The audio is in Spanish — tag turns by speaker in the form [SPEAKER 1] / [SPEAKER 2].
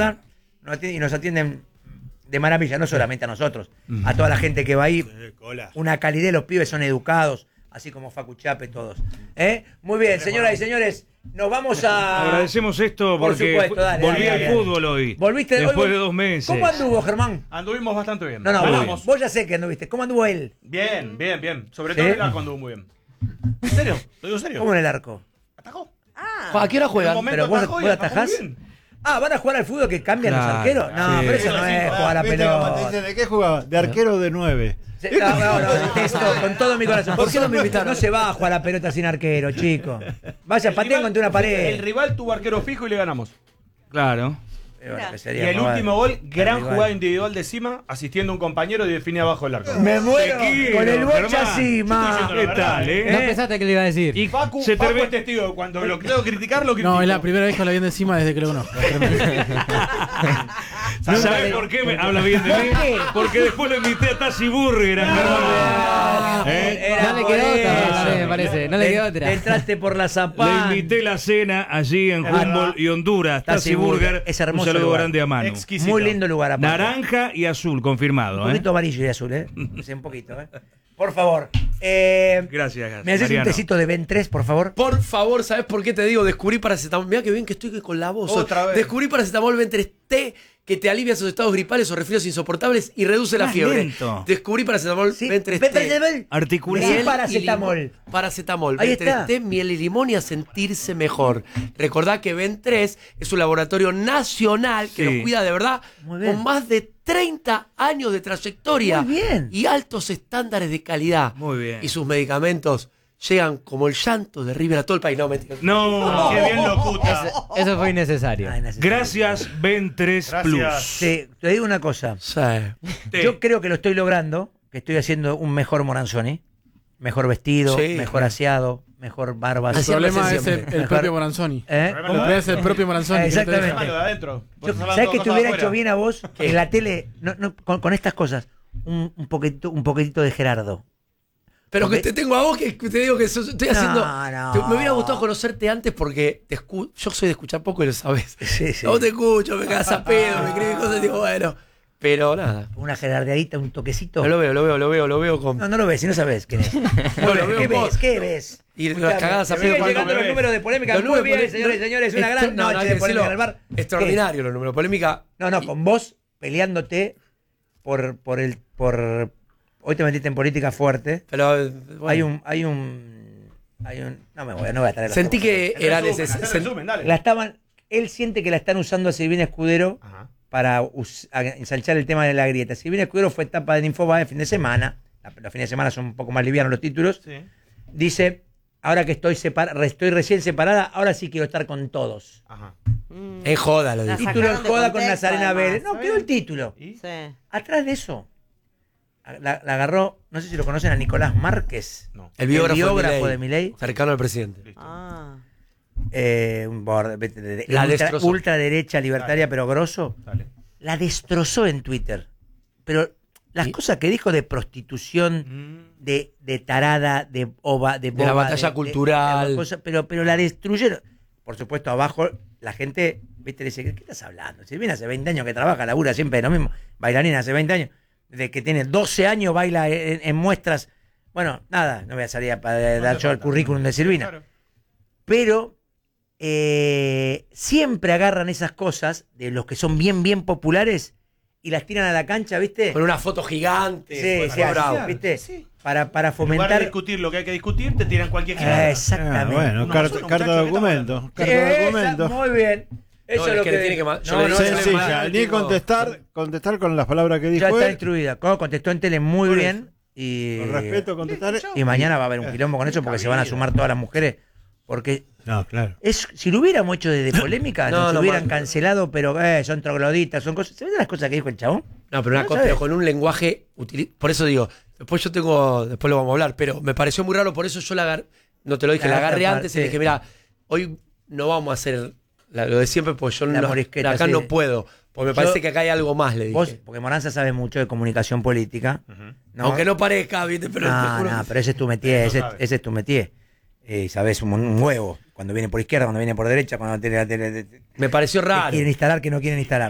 [SPEAKER 1] verdad. Y nos atienden de maravilla, no solamente a nosotros, a toda la gente que va ahí. Una calidez, los pibes son educados, así como Facu Chape, todos. Muy bien, señoras y señores, nos vamos a...
[SPEAKER 2] Agradecemos esto
[SPEAKER 1] Por
[SPEAKER 2] porque
[SPEAKER 1] supuesto, dale,
[SPEAKER 2] volví
[SPEAKER 1] dale.
[SPEAKER 2] al fútbol hoy.
[SPEAKER 1] ¿Volviste
[SPEAKER 2] después
[SPEAKER 1] hoy?
[SPEAKER 2] de 2 meses.
[SPEAKER 1] ¿Cómo anduvo, Germán?
[SPEAKER 3] Anduvimos bastante bien.
[SPEAKER 1] No, vos ya sé que anduviste. ¿Cómo anduvo él?
[SPEAKER 3] Bien. Sobre
[SPEAKER 1] ¿Sí?
[SPEAKER 3] todo el arco anduvo muy bien. ¿En serio? ¿Lo digo en serio?
[SPEAKER 1] ¿Cómo en el arco?
[SPEAKER 3] ¿Atajó?
[SPEAKER 4] ¿A qué hora juegan?
[SPEAKER 1] Pero vos atajás. ¿Van a jugar al fútbol que cambian los arqueros? No, pero eso no es jugar a pelota.
[SPEAKER 5] ¿De qué jugaba? De arquero de 9.
[SPEAKER 1] No, detesto con todo mi corazón. ¿Por qué no me invitaron? No se va a jugar a pelota sin arquero, chico. Vaya, pateen contra una pared.
[SPEAKER 3] El rival tuvo arquero fijo y le ganamos.
[SPEAKER 2] Claro.
[SPEAKER 3] Y el último gol, gran jugada individual de Sima, asistiendo a un compañero y define abajo el arco.
[SPEAKER 1] Me muero con el bocha Sima.
[SPEAKER 2] ¿Qué tal,
[SPEAKER 4] No pensaste que le iba a decir.
[SPEAKER 3] Y Facu es testigo. Cuando lo tengo que criticar, lo critico.
[SPEAKER 6] No, es la primera vez que habla bien de encima desde que lo conozco.
[SPEAKER 2] ¿Sabes por qué me habla bien de mí? Porque después lo invité a Tassi Burger.
[SPEAKER 4] No le quedó otra, me parece. No le quedó otra.
[SPEAKER 1] Entraste por la
[SPEAKER 2] Le
[SPEAKER 1] zapata.
[SPEAKER 2] invité la cena allí en Humboldt y Honduras. Tassi Burger.
[SPEAKER 1] Es hermoso
[SPEAKER 2] Un saludo
[SPEAKER 1] lugar.
[SPEAKER 2] grande a Manu.
[SPEAKER 3] Exquisito.
[SPEAKER 1] Muy lindo lugar. aparte.
[SPEAKER 2] Naranja y azul, confirmado.
[SPEAKER 1] Un poquito amarillo y azul, Sí, un poquito, Por favor.
[SPEAKER 2] Gracias,
[SPEAKER 1] ¿Me haces un
[SPEAKER 2] Mariano.
[SPEAKER 1] tecito de Ben 3, por favor?
[SPEAKER 4] Por favor, ¿sabes por qué te digo? Descubrí paracetamol. Mirá que bien que estoy con la voz.
[SPEAKER 3] Otra vez.
[SPEAKER 4] Descubrí paracetamol Ben3T que te alivia esos estados gripales o resfriados insoportables y reduce la
[SPEAKER 2] Más
[SPEAKER 4] fiebre.
[SPEAKER 2] lento.
[SPEAKER 4] Descubrí paracetamol
[SPEAKER 1] Sí,
[SPEAKER 4] Ben3T.
[SPEAKER 2] Articular.
[SPEAKER 1] Sí,
[SPEAKER 4] Miel y
[SPEAKER 1] paracetamol.
[SPEAKER 4] limón. Paracetamol,
[SPEAKER 1] Ahí
[SPEAKER 4] Ben3T,
[SPEAKER 1] está.
[SPEAKER 4] miel y limón y a sentirse mejor. Recordá que Ben3 es un laboratorio nacional que
[SPEAKER 1] Sí.
[SPEAKER 4] nos cuida de verdad
[SPEAKER 1] Muy bien.
[SPEAKER 4] con más de 30 años de trayectoria
[SPEAKER 1] Muy bien.
[SPEAKER 4] y altos estándares de calidad.
[SPEAKER 2] Muy bien.
[SPEAKER 4] Y sus medicamentos llegan como el llanto de River a todo el país. No, mentira.
[SPEAKER 2] No.
[SPEAKER 3] Qué bien locuta.
[SPEAKER 7] Eso fue innecesario.
[SPEAKER 1] Ay, necesario.
[SPEAKER 2] Gracias, Ben 3
[SPEAKER 3] Gracias.
[SPEAKER 2] Plus.
[SPEAKER 1] Sí, te digo una cosa.
[SPEAKER 4] Sí.
[SPEAKER 1] Yo creo que lo estoy logrando, que estoy haciendo un mejor Moranzoni. Mejor vestido,
[SPEAKER 4] Sí.
[SPEAKER 1] mejor aseado, mejor barba.
[SPEAKER 6] El
[SPEAKER 4] Así
[SPEAKER 6] problema
[SPEAKER 4] hace
[SPEAKER 6] es
[SPEAKER 4] siempre.
[SPEAKER 6] el propio Moranzoni.
[SPEAKER 3] ¿Cómo?
[SPEAKER 6] Es el propio Moranzoni.
[SPEAKER 1] Exactamente.
[SPEAKER 3] Hermano, de adentro. Vos estás
[SPEAKER 1] ¿Sabes
[SPEAKER 3] hablando
[SPEAKER 1] que te
[SPEAKER 3] cosas
[SPEAKER 1] hubiera
[SPEAKER 3] afuera.
[SPEAKER 1] hecho bien a vos en la tele con estas cosas? Un poquitito de Gerardo.
[SPEAKER 4] Pero
[SPEAKER 1] Porque-
[SPEAKER 4] que te tengo a vos que te digo que estoy haciendo.
[SPEAKER 1] no.
[SPEAKER 4] Me hubiera gustado conocerte antes porque yo soy de escuchar poco y lo sabes.
[SPEAKER 1] Sí.
[SPEAKER 4] A vos te escucho, me cagas a pedo, me escribes cosas y digo, bueno. Pero nada.
[SPEAKER 1] Una gerardeadita, un toquecito.
[SPEAKER 4] No lo veo con.
[SPEAKER 1] No lo ves, si no sabes quién es.
[SPEAKER 4] No, lo veo
[SPEAKER 1] ¿Qué
[SPEAKER 4] con
[SPEAKER 1] ves? ¿Qué ves?
[SPEAKER 4] Y las
[SPEAKER 1] Escuchame,
[SPEAKER 4] cagadas a
[SPEAKER 1] siguen
[SPEAKER 4] pedo
[SPEAKER 1] llegando
[SPEAKER 4] cuando
[SPEAKER 1] los
[SPEAKER 4] me
[SPEAKER 1] números de polémica.
[SPEAKER 4] Los
[SPEAKER 1] Muy
[SPEAKER 4] números
[SPEAKER 1] bien,
[SPEAKER 4] de
[SPEAKER 1] señores y señores. Una gran
[SPEAKER 4] no, hay
[SPEAKER 1] noche
[SPEAKER 4] que
[SPEAKER 1] de polémica en el
[SPEAKER 4] decirlo,
[SPEAKER 1] bar.
[SPEAKER 4] extraordinario los números. Polémica.
[SPEAKER 1] No, con vos peleándote por hoy te metiste en política fuerte.
[SPEAKER 4] Pero bueno,
[SPEAKER 1] Hay un no me voy a traer la
[SPEAKER 4] sentí
[SPEAKER 1] foto.
[SPEAKER 4] que era
[SPEAKER 3] El
[SPEAKER 4] necesario.
[SPEAKER 3] resumen, dale.
[SPEAKER 1] Él siente que la están usando a Silvina Escudero
[SPEAKER 3] Ajá.
[SPEAKER 1] para ensanchar el tema de la grieta. Silvina Escudero fue etapa de Infobae el fin de semana. Los fines de semana son un poco más livianos los títulos.
[SPEAKER 3] Sí.
[SPEAKER 1] Dice, ahora que estoy recién separada, ahora sí quiero estar con todos.
[SPEAKER 3] Ajá.
[SPEAKER 4] En joda lo
[SPEAKER 8] La
[SPEAKER 4] dije.
[SPEAKER 1] Título en
[SPEAKER 8] sacaron de
[SPEAKER 1] joda con
[SPEAKER 8] contexto,
[SPEAKER 1] Nazarena
[SPEAKER 8] además.
[SPEAKER 1] Vélez. No, quedó el título.
[SPEAKER 3] ¿Y?
[SPEAKER 8] Sí.
[SPEAKER 1] Atrás de eso, la agarró, no sé si lo conocen, a Nicolás Márquez.
[SPEAKER 3] No.
[SPEAKER 4] El biógrafo,
[SPEAKER 1] de Milei.
[SPEAKER 4] Cercano al presidente.
[SPEAKER 3] Listo.
[SPEAKER 8] Ah.
[SPEAKER 1] Un borde
[SPEAKER 4] La destrozó.
[SPEAKER 1] ultraderecha libertaria, pero grosso.
[SPEAKER 3] Dale.
[SPEAKER 1] La destrozó en Twitter. Pero las cosas que dijo de prostitución, de tarada, de boba,
[SPEAKER 4] De la batalla cultural.
[SPEAKER 1] pero la destruyeron. Por supuesto, abajo la gente, viste, le dice, ¿qué estás hablando? Silvina hace 20 años que trabaja, labura siempre de lo mismo. Bailarina hace 20 años. Desde que tiene 12 años baila en muestras. Bueno, nada, no voy a salir para dar yo el currículum de Silvina.
[SPEAKER 3] Claro.
[SPEAKER 1] Pero siempre agarran esas cosas de los que son bien populares y las tiran a la cancha, ¿viste?
[SPEAKER 4] Con una foto gigante.
[SPEAKER 1] Sí,
[SPEAKER 4] fue
[SPEAKER 1] sí, así,
[SPEAKER 4] bravo.
[SPEAKER 1] ¿viste?
[SPEAKER 3] Sí.
[SPEAKER 1] Para
[SPEAKER 3] En lugar de
[SPEAKER 1] fomentar.
[SPEAKER 3] discutir lo que hay que discutir, te tiran cualquier cosa.
[SPEAKER 1] Exactamente.
[SPEAKER 5] Bueno,
[SPEAKER 3] Uno
[SPEAKER 5] carta,
[SPEAKER 3] solo,
[SPEAKER 5] carta
[SPEAKER 3] muchacho,
[SPEAKER 5] documento. Carta
[SPEAKER 1] Esa,
[SPEAKER 5] documento.
[SPEAKER 1] muy bien. Eso
[SPEAKER 4] No,
[SPEAKER 1] es
[SPEAKER 4] es
[SPEAKER 1] lo
[SPEAKER 4] que
[SPEAKER 1] que
[SPEAKER 4] le tiene que ma- yo
[SPEAKER 1] no,
[SPEAKER 4] le
[SPEAKER 1] no,
[SPEAKER 4] digo,
[SPEAKER 1] no,
[SPEAKER 5] Sencilla,
[SPEAKER 4] no,
[SPEAKER 5] ni contestar con las palabras que dijo
[SPEAKER 1] ya está
[SPEAKER 5] él.
[SPEAKER 1] instruida. Contestó en tele muy
[SPEAKER 5] Por
[SPEAKER 1] bien y
[SPEAKER 5] Con respeto, contestar.
[SPEAKER 1] y mañana va a haber un quilombo con eso porque se van a sumar todas las mujeres porque
[SPEAKER 5] No, claro.
[SPEAKER 1] si lo hubiéramos hecho desde polémica nos
[SPEAKER 4] No,
[SPEAKER 1] hubieran
[SPEAKER 4] mal.
[SPEAKER 1] cancelado, pero son trogloditas, son cosas. ¿Se ven las cosas que dijo el chabón?
[SPEAKER 4] No, pero una
[SPEAKER 1] No
[SPEAKER 4] cosa,
[SPEAKER 1] sabes.
[SPEAKER 4] pero con un lenguaje por eso digo, después lo vamos a hablar, pero me pareció muy raro, por eso yo la agarré, no te lo dije, la agarré antes y le dije, mira, hoy no vamos a hacer lo de siempre, pues yo
[SPEAKER 1] La
[SPEAKER 4] no,
[SPEAKER 1] morisqueta,
[SPEAKER 4] acá
[SPEAKER 1] sí.
[SPEAKER 4] no puedo, porque me parece que acá hay algo más, le dije.
[SPEAKER 1] Vos, porque Moranza sabe mucho de comunicación política. ¿no?
[SPEAKER 4] Aunque no parezca, ¿viste? Pero te juro
[SPEAKER 1] No,
[SPEAKER 4] que-
[SPEAKER 1] pero ese es tu métier,
[SPEAKER 3] Eso
[SPEAKER 1] ese
[SPEAKER 3] sabe.
[SPEAKER 1] es tu métier. Sabés un huevo, cuando viene por izquierda, cuando viene por derecha, cuando te
[SPEAKER 4] me pareció raro.
[SPEAKER 1] quieren instalar, que no quieren instalar.